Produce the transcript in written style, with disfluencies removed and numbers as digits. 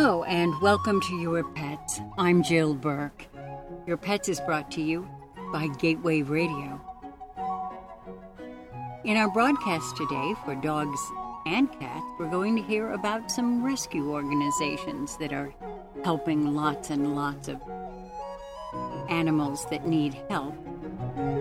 Hello and welcome to Your Pets. I'm Jill Burke. Your Pets is brought to you by Gateway Radio. In our broadcast today for dogs and cats, we're going to hear about some rescue organizations that are helping lots and lots of animals that need help.